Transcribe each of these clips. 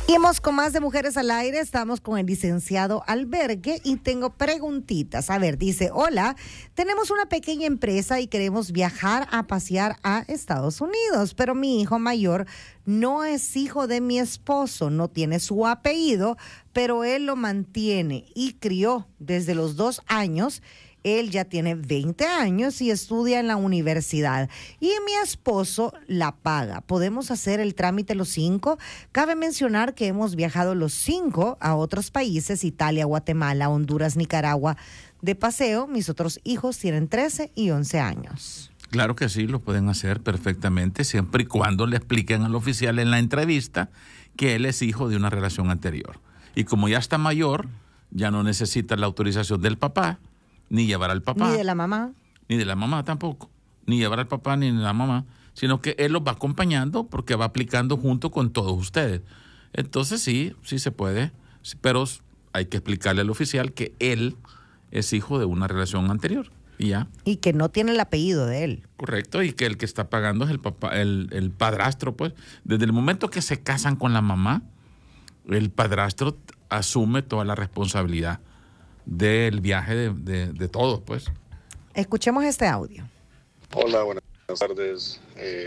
Seguimos con más de Mujeres al Aire, estamos con el licenciado Albergue y tengo preguntitas. A ver, dice, hola, tenemos una pequeña empresa y queremos viajar a pasear a Estados Unidos, pero mi hijo mayor no es hijo de mi esposo, no tiene su apellido, pero él lo mantiene y crió desde los 2 años. Él ya tiene 20 años y estudia en la universidad. Y mi esposo la paga. ¿Podemos hacer el trámite los 5? Cabe mencionar que hemos viajado los 5 a otros países, Italia, Guatemala, Honduras, Nicaragua, de paseo. Mis otros hijos tienen 13 y 11 años. Claro que sí, lo pueden hacer perfectamente, siempre y cuando le expliquen al oficial en la entrevista que él es hijo de una relación anterior. Y como ya está mayor, ya no necesita la autorización del papá, ni llevar al papá. Ni de la mamá. Ni de la mamá tampoco. Ni llevar al papá ni de la mamá, sino que él los va acompañando porque va aplicando junto con todos ustedes. Entonces sí se puede, pero hay que explicarle al oficial que él es hijo de una relación anterior. Y ya. Y que no tiene el apellido de él. Correcto, y que el que está pagando es el papá, el padrastro, pues. Desde el momento que se casan con la mamá, el padrastro asume toda la responsabilidad del viaje de todos, pues. Escuchemos este audio. Hola, buenas tardes.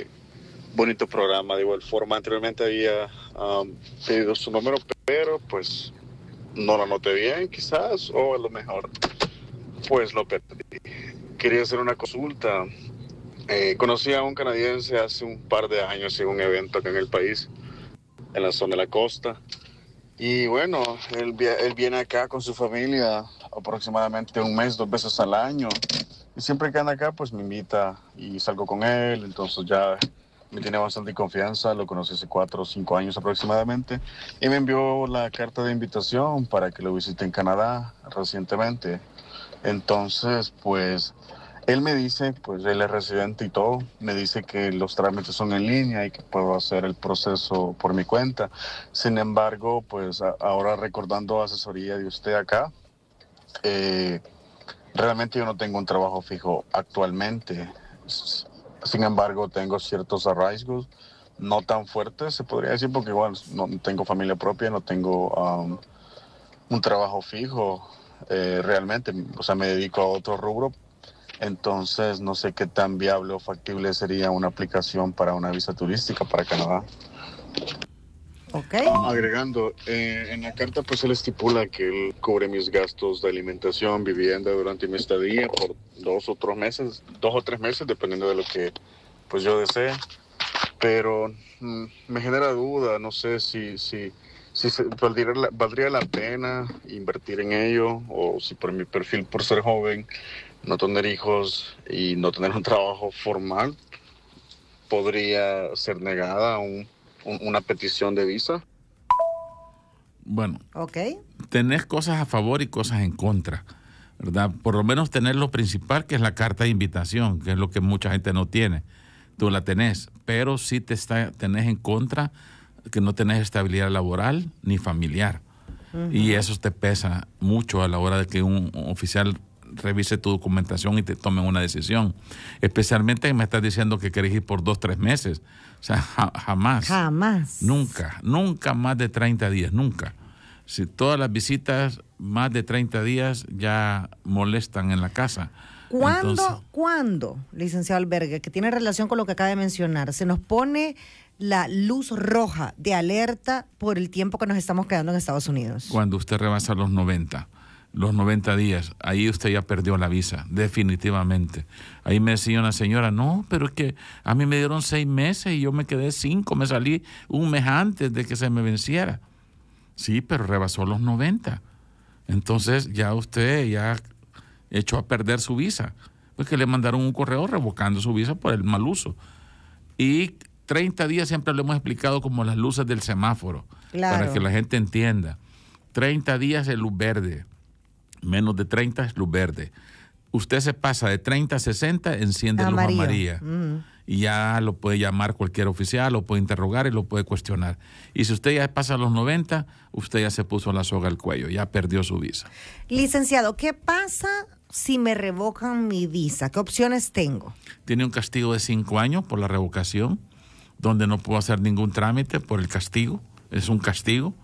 Bonito programa. De igual forma, anteriormente había pedido su número, pero pues no lo anoté bien, quizás, o a lo mejor pues lo perdí. Quería hacer una consulta. Conocí a un canadiense hace un par de años en un evento acá en el país, en la zona de la costa. Y bueno, él viene acá con su familia aproximadamente 1 mes, 2 veces al año. Y siempre que anda acá, pues me invita y salgo con él. Entonces ya me tiene bastante confianza. Lo conocí hace 4 o 5 años aproximadamente. Y me envió la carta de invitación para que lo visite en Canadá recientemente. Entonces, pues, él me dice, pues él es residente y todo, me dice que los trámites son en línea y que puedo hacer el proceso por mi cuenta. Sin embargo, pues ahora recordando asesoría de usted acá, realmente yo no tengo un trabajo fijo actualmente. Sin embargo, tengo ciertos arraigos, no tan fuertes, se podría decir, porque igual no tengo familia propia, no tengo un trabajo fijo realmente, o sea, me dedico a otro rubro. Entonces, no sé qué tan viable o factible sería una aplicación para una visa turística para Canadá. Ok. Agregando, en la carta pues él estipula que él cubre mis gastos de alimentación, vivienda durante mi estadía por 2 o 3 meses, dependiendo de lo que pues yo desee. Pero me genera duda, no sé si valdría la pena invertir en ello, o si por mi perfil, por ser joven, no tener hijos y no tener un trabajo formal, podría ser negada una petición de visa. Bueno, okay. Tenés cosas a favor y cosas en contra, ¿verdad? Por lo menos tener lo principal, que es la carta de invitación, que es lo que mucha gente no tiene. Tú la tenés, pero sí tenés en contra que no tenés estabilidad laboral ni familiar. Uh-huh. Y eso te pesa mucho a la hora de que un oficial revise tu documentación y te tomen una decisión. Especialmente me estás diciendo que querés ir por 2 o 3 meses. O sea, jamás. Jamás. Nunca más de 30 días, nunca. Si todas las visitas más de 30 días ya molestan en la casa. ¿Cuándo, licenciado Albergue, que tiene relación con lo que acaba de mencionar, se nos pone la luz roja de alerta por el tiempo que nos estamos quedando en Estados Unidos? Cuando usted rebasa los 90 días, ahí usted ya perdió la visa, definitivamente. Ahí me decía una señora, no, pero es que a mí me dieron 6 meses y yo me quedé 5, me salí 1 mes antes de que se me venciera. Sí, pero rebasó los 90. Entonces ya usted ya echó a perder su visa, pues que le mandaron un correo revocando su visa por el mal uso. Y 30 días siempre lo hemos explicado como las luces del semáforo, claro, para que la gente entienda. 30 días es luz verde. Menos de 30 es luz verde. Usted se pasa de 30 a 60, enciende luz amarilla. Y ya lo puede llamar cualquier oficial, lo puede interrogar y lo puede cuestionar. Y si usted ya pasa los 90, usted ya se puso la soga al cuello, ya perdió su visa. Licenciado, ¿qué pasa si me revocan mi visa? ¿Qué opciones tengo? Tiene un castigo de 5 años por la revocación, donde no puedo hacer ningún trámite por el castigo. es un castigo.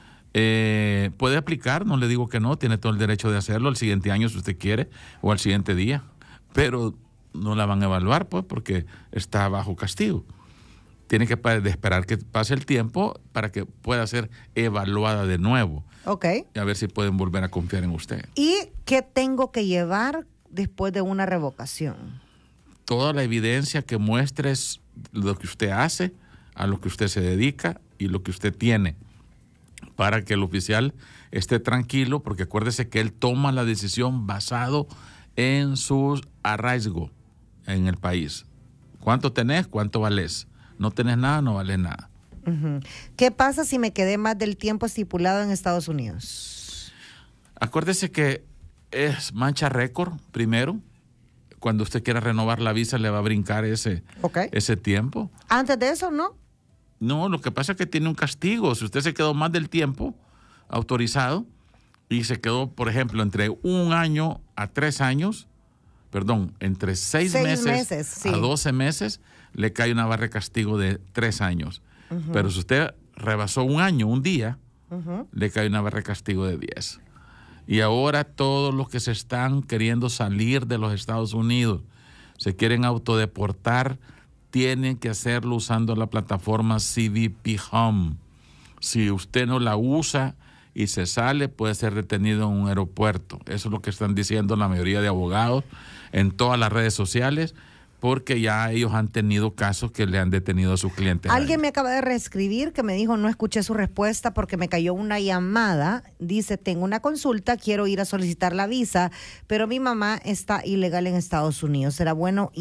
Puede aplicar, no le digo que no, tiene todo el derecho de hacerlo al siguiente año si usted quiere, o al siguiente día, pero no la van a evaluar, pues, porque está bajo castigo. Tiene que esperar que pase el tiempo para que pueda ser evaluada de nuevo. Ok. Y a ver si pueden volver a confiar en usted. ¿Y qué tengo que llevar después de una revocación? Toda la evidencia que muestres lo que usted hace, a lo que usted se dedica y lo que usted tiene, para que el oficial esté tranquilo, porque acuérdese que él toma la decisión basado en su arraigo en el país. ¿Cuánto tenés? ¿Cuánto valés? No tenés nada, no vales nada. Uh-huh. ¿Qué pasa si me quedé más del tiempo estipulado en Estados Unidos? Acuérdese que es mancha récord primero. Cuando usted quiera renovar la visa le va a brincar ese tiempo. Antes de eso, ¿no? No, lo que pasa es que tiene un castigo. Si usted se quedó más del tiempo autorizado y se quedó, por ejemplo, entre 1 año a 3 años, entre 6 meses sí, a 12 meses, le cae una barra de castigo de 3 años. Uh-huh. Pero si usted rebasó 1 año, un día, uh-huh, le cae una barra de castigo de 10. Y ahora todos los que se están queriendo salir de los Estados Unidos, se quieren autodeportar, tienen que hacerlo usando la plataforma CBP Home. Si usted no la usa y se sale, puede ser detenido en un aeropuerto. Eso es lo que están diciendo la mayoría de abogados en todas las redes sociales, porque ya ellos han tenido casos que le han detenido a sus clientes. Alguien me acaba de reescribir que me dijo, no escuché su respuesta porque me cayó una llamada. Dice, tengo una consulta, quiero ir a solicitar la visa, pero mi mamá está ilegal en Estados Unidos. ¿Será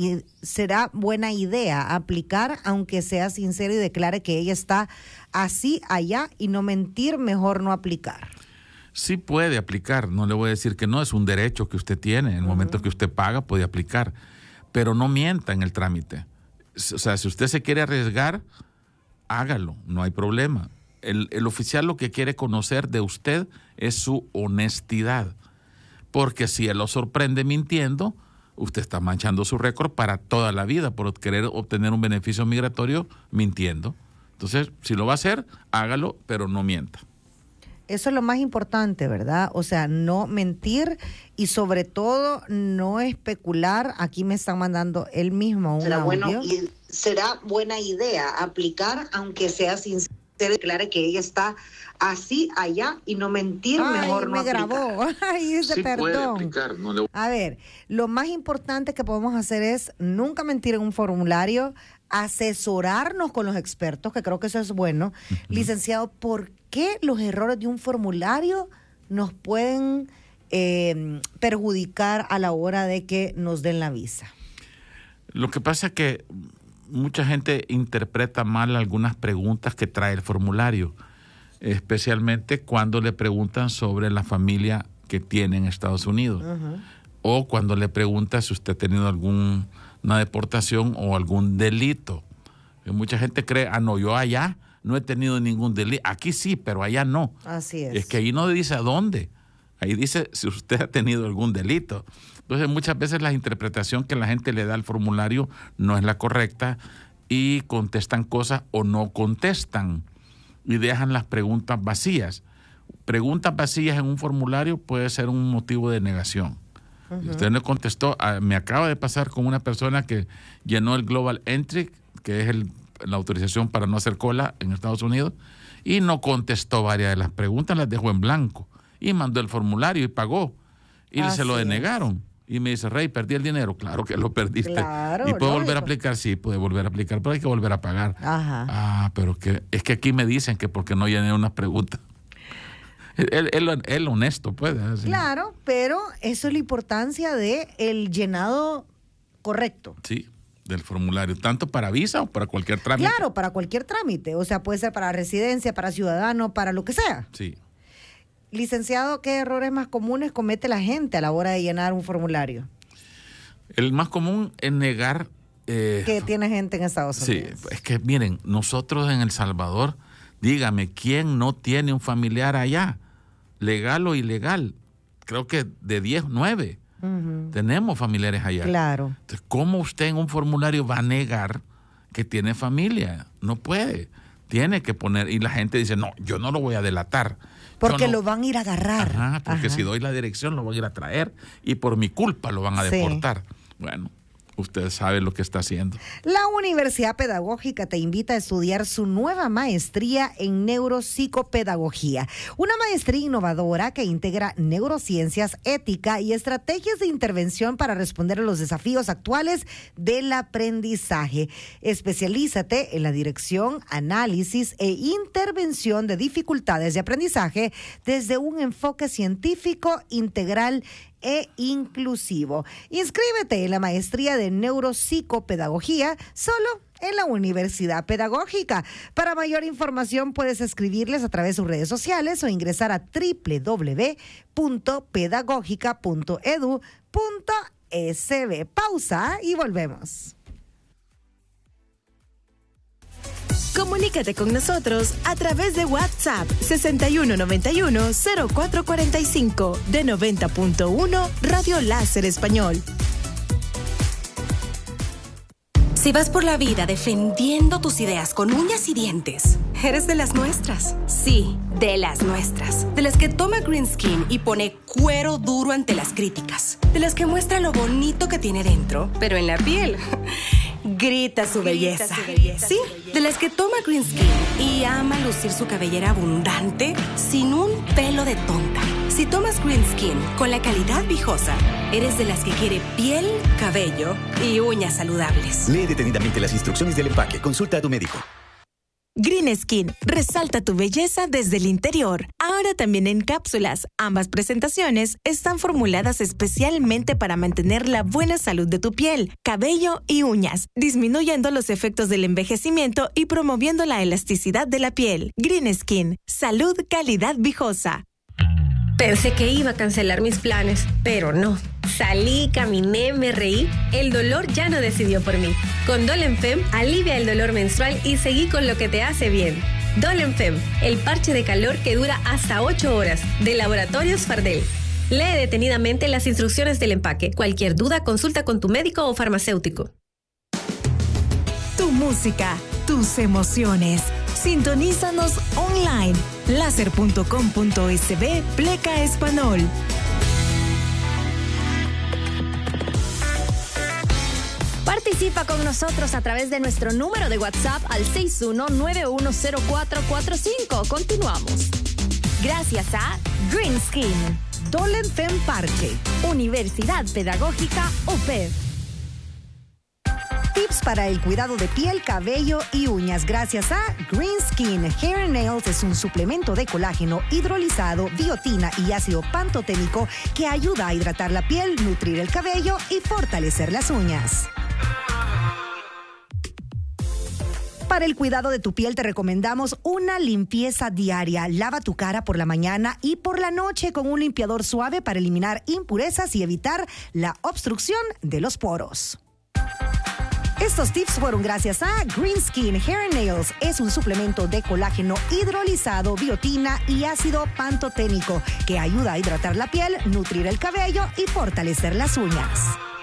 buena idea aplicar, aunque sea sincero y declare que ella está así allá y no mentir, mejor no aplicar? Sí puede aplicar, no le voy a decir que no, es un derecho que usted tiene. En el momento que usted paga, puede aplicar. Pero no mienta en el trámite. O sea, si usted se quiere arriesgar, hágalo, no hay problema. El oficial lo que quiere conocer de usted es su honestidad. Porque si él lo sorprende mintiendo, usted está manchando su récord para toda la vida por querer obtener un beneficio migratorio mintiendo. Entonces, si lo va a hacer, hágalo, pero no mienta. Eso es lo más importante, ¿verdad? O sea, no mentir y sobre todo no especular. Aquí me están mandando él mismo un audio. ¿Será buena idea aplicar, aunque sea sincero, declare que ella está así allá y no mentir, mejor no aplicar? Grabó. Ay, ese sí perdón. Puede aplicar, no le... A ver, lo más importante que podemos hacer es nunca mentir en un formulario, asesorarnos con los expertos, que creo que eso es bueno. Uh-huh. Licenciado, ¿por qué los errores de un formulario nos pueden perjudicar a la hora de que nos den la visa? Lo que pasa es que mucha gente interpreta mal algunas preguntas que trae el formulario, especialmente cuando le preguntan sobre la familia que tiene en Estados Unidos, uh-huh, o cuando le pregunta si usted ha tenido alguna deportación o algún delito. Mucha gente cree, no, yo allá no he tenido ningún delito. Aquí sí, pero allá no. Así es. Es que ahí no dice a dónde. Ahí dice si usted ha tenido algún delito. Entonces, muchas veces la interpretación que la gente le da al formulario no es la correcta y contestan cosas o no contestan y dejan las preguntas vacías. Preguntas vacías en un formulario puede ser un motivo de negación. Uh-huh. Usted no contestó. Me acaba de pasar con una persona que llenó el Global Entry, que es la autorización para no hacer cola en Estados Unidos, y no contestó varias de las preguntas, las dejó en blanco y mandó el formulario y pagó y se lo denegaron. Y me dice, Rey, perdí el dinero. Claro que lo perdiste. Claro, ¿y puedo volver a aplicar? Sí, puede volver a aplicar, pero hay que volver a pagar. Ajá. Pero es que aquí me dicen que porque no llené unas preguntas. Él honesto, puede. Así. Claro, pero eso es la importancia de el llenado correcto. Sí, del formulario, tanto para visa o para cualquier trámite. Claro, para cualquier trámite. O sea, puede ser para residencia, para ciudadano, para lo que sea. Sí. Licenciado, ¿qué errores más comunes comete la gente a la hora de llenar un formulario? El más común es negar... que tiene gente en Estados Unidos. Sí, es que miren, nosotros en El Salvador, dígame, ¿quién no tiene un familiar allá? Legal o ilegal. Creo que de 10, 9. Uh-huh. Tenemos familiares allá. Claro. Entonces, ¿cómo usted en un formulario va a negar que tiene familia? No puede. Tiene que poner, y la gente dice, no, yo no lo voy a delatar. Porque no, lo van a ir a agarrar. Ajá, porque si doy la dirección lo van a ir a traer y por mi culpa lo van a deportar. Bueno, usted sabe lo que está haciendo. La Universidad Pedagógica te invita a estudiar su nueva maestría en neuropsicopedagogía, una maestría innovadora que integra neurociencias, ética y estrategias de intervención para responder a los desafíos actuales del aprendizaje. Especialízate en la dirección, análisis e intervención de dificultades de aprendizaje desde un enfoque científico, integral e inclusivo. Inscríbete en la maestría de neuropsicopedagogía solo en la Universidad Pedagógica. Para mayor información puedes escribirles a través de sus redes sociales o ingresar a www.pedagogica.edu.sb. Pausa y volvemos. Comunícate con nosotros a través de WhatsApp 6191-0445 de 90.1 Radio Láser Español. Si vas por la vida defendiendo tus ideas con uñas y dientes, eres de las nuestras. Sí, de las nuestras. De las que toma Green Skin y pone cuero duro ante las críticas. De las que muestra lo bonito que tiene dentro, pero en la piel grita su belleza. Sí, de las que toma Green Skin y ama lucir su cabellera abundante sin un pelo de tonta. Si tomas Green Skin con la calidad Viejosa, eres de las que quiere piel, cabello y uñas saludables. Lee detenidamente las instrucciones del empaque. Consulta a tu médico. Green Skin, resalta tu belleza desde el interior. Ahora también en cápsulas. Ambas presentaciones están formuladas especialmente para mantener la buena salud de tu piel, cabello y uñas, disminuyendo los efectos del envejecimiento y promoviendo la elasticidad de la piel. Green Skin, salud, calidad Viejosa. Pensé que iba a cancelar mis planes, pero no. Salí, caminé, me reí. El dolor ya no decidió por mí. Con Dolenfem, alivia el dolor menstrual y seguí con lo que te hace bien. Dolenfem, el parche de calor que dura hasta 8 horas, de Laboratorios Fardel. Lee detenidamente las instrucciones del empaque. Cualquier duda, consulta con tu médico o farmacéutico. Tu música, tus emociones. Sintonízanos online. Láser.com.sb Pleca Español. Participa con nosotros a través de nuestro número de WhatsApp al 61910445. Continuamos. Gracias a Green Skin, Dolenfem Parche, Universidad Pedagógica UPED. Tips para el cuidado de piel, cabello y uñas gracias a Green Skin. Hair and Nails es un suplemento de colágeno hidrolizado, biotina y ácido pantoténico que ayuda a hidratar la piel, nutrir el cabello y fortalecer las uñas. Para el cuidado de tu piel te recomendamos una limpieza diaria. Lava tu cara por la mañana y por la noche con un limpiador suave para eliminar impurezas y evitar la obstrucción de los poros. Estos tips fueron gracias a Green Skin Hair and Nails. Es un suplemento de colágeno hidrolizado, biotina y ácido pantoténico que ayuda a hidratar la piel, nutrir el cabello y fortalecer las uñas.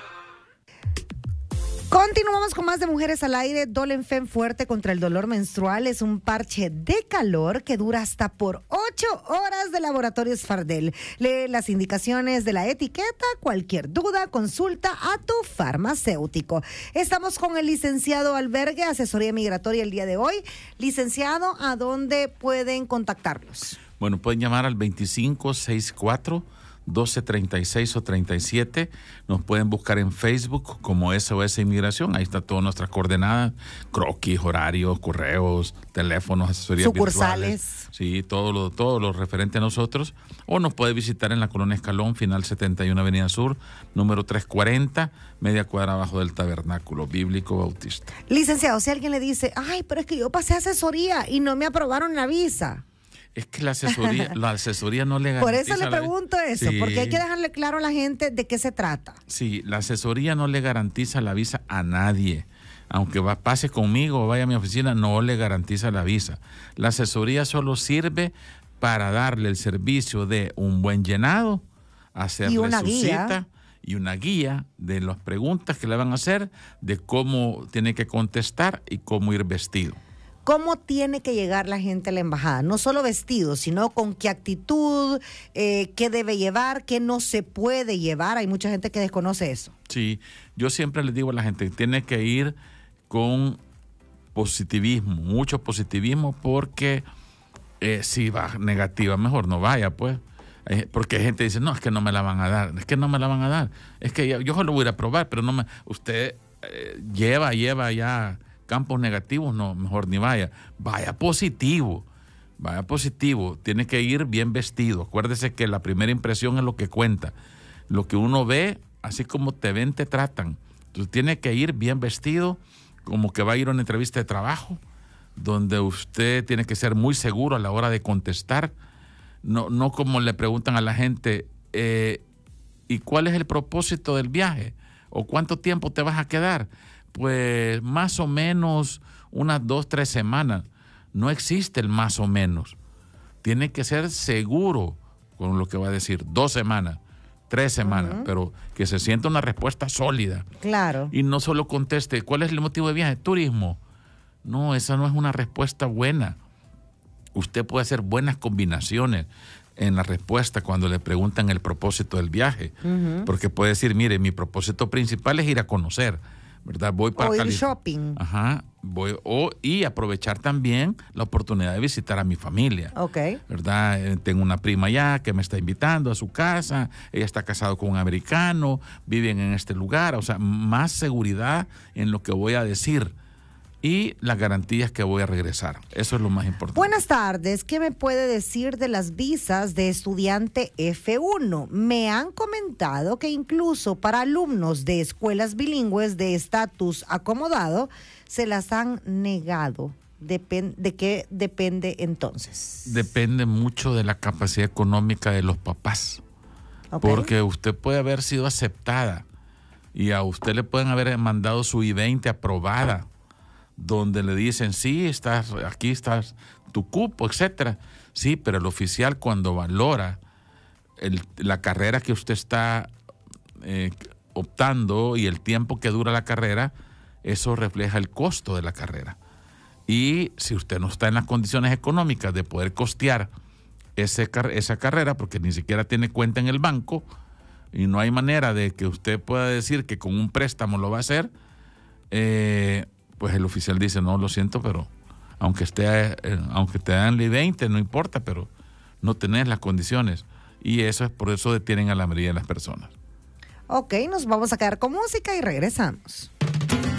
Continuamos con más de Mujeres al Aire. Dolenfem Fuerte contra el dolor menstrual es un parche de calor que dura hasta por 8 horas de Laboratorios Fardel. Lee las indicaciones de la etiqueta. Cualquier duda, consulta a tu farmacéutico. Estamos con el licenciado Albergue, asesoría migratoria el día de hoy. Licenciado, ¿a dónde pueden contactarlos? Bueno, pueden llamar al 2564-1236 o 37. Nos pueden buscar en Facebook como SOS Inmigración. Ahí está todas nuestras coordenadas, croquis, horarios, correos, teléfonos, asesorías sucursales. Virtuales. Sí, todo lo referente a nosotros. O nos puede visitar en la Colonia Escalón, final 71 Avenida Sur, número 340, media cuadra abajo del Tabernáculo Bíblico Bautista. Licenciado, si alguien le dice, ay, pero es que yo pasé asesoría y no me aprobaron la visa. Es que la asesoría no le garantiza. Por eso le pregunto eso, sí, porque hay que dejarle claro a la gente de qué se trata. Sí, la asesoría no le garantiza la visa a nadie. Aunque pase conmigo o vaya a mi oficina, no le garantiza la visa. La asesoría solo sirve para darle el servicio de un buen llenado, hacerle su cita y una guía de las preguntas que le van a hacer, de cómo tiene que contestar y cómo ir vestido. ¿Cómo tiene que llegar la gente a la embajada? No solo vestido, sino con qué actitud, qué debe llevar, qué no se puede llevar. Hay mucha gente que desconoce eso. Sí, yo siempre les digo a la gente, tiene que ir con positivismo, mucho positivismo, porque si va negativa, mejor no vaya, pues. Porque hay gente que dice, no, es que no me la van a dar, es que no me la van a dar, es que yo solo voy a ir a probar, pero no me... Usted lleva ya campos negativos, no, mejor ni vaya. Vaya positivo, tiene que ir bien vestido. Acuérdese que la primera impresión es lo que cuenta. Lo que uno ve, así como te ven, te tratan. Entonces tiene que ir bien vestido, como que va a ir a una entrevista de trabajo, donde usted tiene que ser muy seguro a la hora de contestar. No como le preguntan a la gente, ¿y cuál es el propósito del viaje? ¿O cuánto tiempo te vas a quedar? Pues más o menos unas 2-3 semanas. No existe el más o menos. Tiene que ser seguro con lo que va a decir. 2 semanas, 3 semanas, pero que se sienta una respuesta sólida. Claro. Y no solo conteste, ¿cuál es el motivo de viaje? Turismo. No, esa no es una respuesta buena. Usted puede hacer buenas combinaciones en la respuesta cuando le preguntan el propósito del viaje. Porque puede decir, mire, mi propósito principal es ir a conocer, ¿verdad? Voy para ir shopping. Ajá. Y aprovechar también la oportunidad de visitar a mi familia. Ok. ¿Verdad? Tengo una prima allá que me está invitando a su casa. Ella está casada con un americano. Viven en este lugar. O sea, más seguridad en lo que voy a decir. Y las garantías que voy a regresar. Eso es lo más importante. Buenas tardes. ¿Qué me puede decir de las visas de estudiante F1? Me han comentado que incluso para alumnos de escuelas bilingües de estatus acomodado se las han negado. ¿De qué depende entonces? Depende mucho de la capacidad económica de los papás. Okay. Porque usted puede haber sido aceptada y a usted le pueden haber mandado su I-20 aprobada, donde le dicen, sí, aquí estás tu cupo, etcétera. Sí, pero el oficial cuando valora la carrera que usted está optando y el tiempo que dura la carrera, eso refleja el costo de la carrera. Y si usted no está en las condiciones económicas de poder costear esa carrera, porque ni siquiera tiene cuenta en el banco y no hay manera de que usted pueda decir que con un préstamo lo va a hacer, pues el oficial dice, no, lo siento, pero aunque te dan el 20, no importa, pero no tenés las condiciones. Y eso es por eso detienen a la mayoría de las personas. Ok, nos vamos a quedar con música y regresamos.